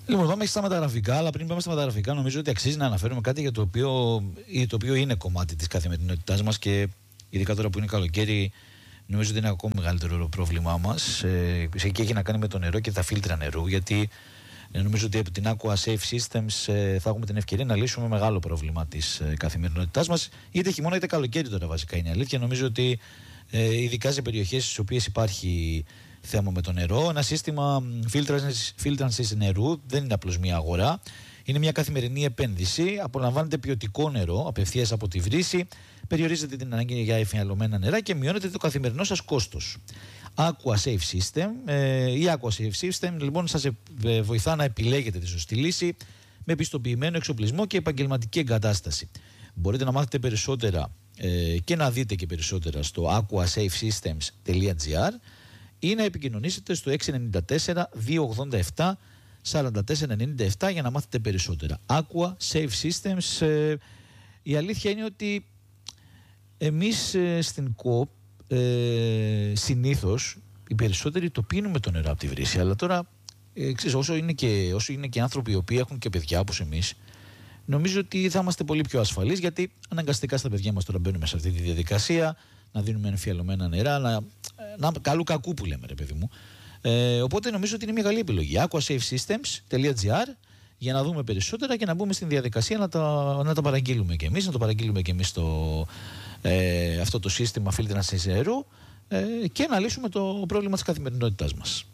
Λοιπόν, πάμε στα μεταγραφικά, αλλά πριν πάμε στα μεταγραφικά, νομίζω ότι αξίζει να αναφέρουμε κάτι για το οποίο είναι κομμάτι της καθημερινότητάς μας και ειδικά τώρα που είναι καλοκαίρι, νομίζω ότι είναι ακόμη μεγαλύτερο το πρόβλημά μας και έχει να κάνει με το νερό και τα φίλτρα νερού. Γιατί νομίζω ότι από την Aqua Safe Systems θα έχουμε την ευκαιρία να λύσουμε μεγάλο πρόβλημα της καθημερινότητάς μας, είτε χειμώνα είτε καλοκαίρι τώρα, βασικά είναι αλήθεια. Νομίζω ότι ειδικά σε περιοχές στις οποίες υπάρχει θέμα με το νερό, ένα σύστημα φίλτρανσης νερού δεν είναι απλώς μια αγορά. Είναι μια καθημερινή επένδυση. Απολαμβάνετε ποιοτικό νερό απευθείας από τη βρύση, περιορίζετε την ανάγκη για εφιαλωμένα νερά και μειώνετε το καθημερινό σας κόστος. Aqua Safe System. Η Aqua Safe System λοιπόν σας βοηθά να επιλέγετε τη σωστή λύση με πιστοποιημένο εξοπλισμό και επαγγελματική εγκατάσταση. Μπορείτε να μάθετε περισσότερα και να δείτε και περισσότερα στο aquasafesystems.gr ή να επικοινωνήσετε στο 694 287 4497 για να μάθετε περισσότερα. Aqua Safe Systems. Η αλήθεια είναι ότι εμείς στην ΚΟΠ συνήθως οι περισσότεροι το πίνουμε το νερό από τη βρύση, αλλά τώρα ξέρεις, όσο είναι και άνθρωποι οι οποίοι έχουν και παιδιά όπως εμείς, νομίζω ότι θα είμαστε πολύ πιο ασφαλείς, γιατί αναγκαστικά στα παιδιά μας τώρα μπαίνουμε σε αυτή τη διαδικασία να δίνουμε εμφιαλωμένα νερά, να καλού κακού που λέμε, ρε παιδί μου. Οπότε νομίζω ότι είναι μια καλή επιλογή. aquasafesystems.gr για να δούμε περισσότερα και να μπούμε στην διαδικασία να τα παραγγείλουμε και εμείς, αυτό το σύστημα φίλτρανσης νερού και να λύσουμε το πρόβλημα της καθημερινότητάς μας.